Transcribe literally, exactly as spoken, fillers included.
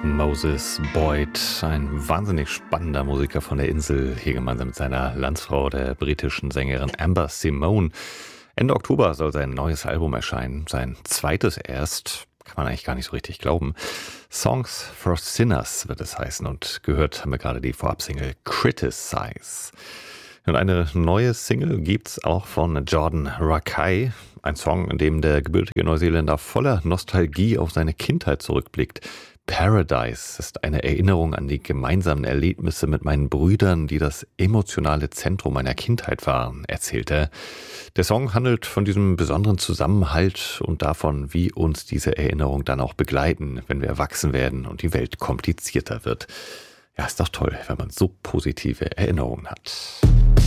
Moses Boyd, ein wahnsinnig spannender Musiker von der Insel, hier gemeinsam mit seiner Landsfrau, der britischen Sängerin Amber Simone. Ende Oktober soll sein neues Album erscheinen, sein zweites erst, kann man eigentlich gar nicht so richtig glauben. Songs for Sinners wird es heißen und gehört haben wir gerade die Vorabsingle Criticize. Und eine neue Single gibt's auch von Jordan Rakei, ein Song, in dem der gebürtige Neuseeländer voller Nostalgie auf seine Kindheit zurückblickt. Paradise ist eine Erinnerung an die gemeinsamen Erlebnisse mit meinen Brüdern, die das emotionale Zentrum meiner Kindheit waren, erzählt er. Der Song handelt von diesem besonderen Zusammenhalt und davon, wie uns diese Erinnerungen dann auch begleiten, wenn wir erwachsen werden und die Welt komplizierter wird. Ja, ist doch toll, wenn man so positive Erinnerungen hat.